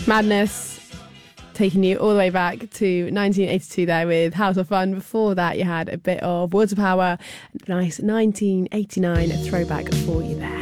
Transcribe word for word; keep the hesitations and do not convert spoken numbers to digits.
Madness, taking you all the way back to nineteen eighty-two there with House of Fun. Before that, you had a bit of Words of Power. Nice nineteen eighty-nine throwback for you there.